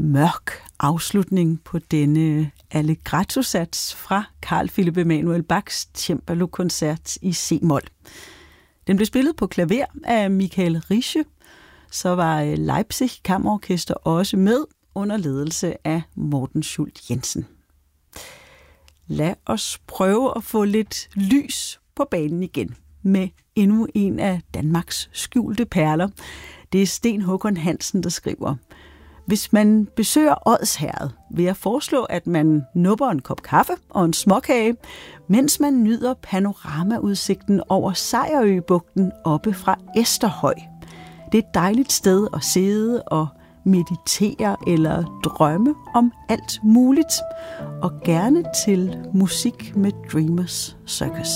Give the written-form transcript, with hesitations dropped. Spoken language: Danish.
mørk afslutning på denne allegretto-sats fra Carl Philipp Emanuel Bachs cembalo-koncert i C-mol. Den blev spillet på klaver af Michael Rische, så var Leipzig Kammerorkester også med under ledelse af Morten Schult Jensen. Lad os prøve at få lidt lys på banen igen med endnu en af Danmarks skjulte perler. Det er Sten Håkon Hansen, der skriver: Hvis man besøger Odsherred, vil jeg foreslå, at man nupper en kop kaffe og en småkage, mens man nyder panoramaudsigten over Sejerøbugten oppe fra Esterhøj. Det er et dejligt sted at sidde og meditere eller drømme om alt muligt, og gerne til musik med Dreamers Circus.